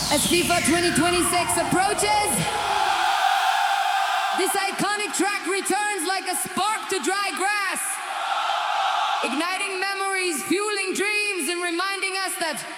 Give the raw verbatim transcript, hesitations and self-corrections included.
As FIFA twenty twenty-six approaches, this iconic track returns like a spark to dry grass, igniting memories, fueling dreams, and reminding us that